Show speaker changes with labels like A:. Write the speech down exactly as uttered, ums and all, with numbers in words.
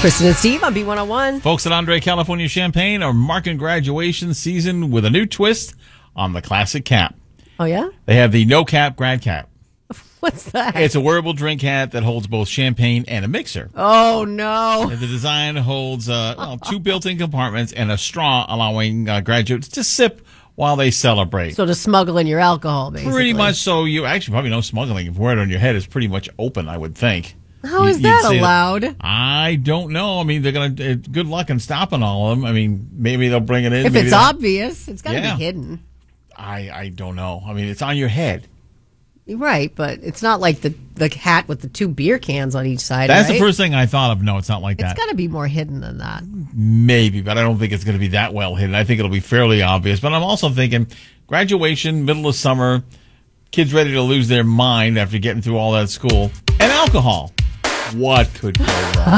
A: Kristen and Steve on B one oh one.
B: Folks at Andre California Champagne are marking graduation season with a new twist on the classic cap.
A: Oh, yeah?
B: They have the no cap grad cap.
A: What's that?
B: It's a wearable drink hat that holds both champagne and a mixer.
A: Oh, no.
B: And the design holds uh, well, two built-in compartments and a straw, allowing uh, graduates to sip while they celebrate.
A: So to smuggle in your alcohol, basically.
B: Pretty much so. You actually probably know smuggling. If you wear it on your head, it's pretty much open, I would think.
A: How
B: You-
A: is
B: you'd
A: that
B: say
A: allowed?
B: I don't know. I mean, they're going to, good luck in stopping all of them. I mean, maybe they'll bring it in.
A: If
B: maybe
A: it's
B: they'll-
A: obvious, it's got to
B: Yeah.
A: be hidden.
B: I, I don't know. I mean, it's on your head.
A: Right, but it's not like the, the hat with the two beer cans on each side,
B: That's
A: right?
B: the first thing I thought of. No, it's not like
A: It's
B: that.
A: got to be more hidden than that.
B: Maybe, but I don't think it's going to be that well hidden. I think it'll be fairly obvious. But I'm also thinking graduation, middle of summer, kids ready to lose their mind after getting through all that school, and alcohol. What could go wrong?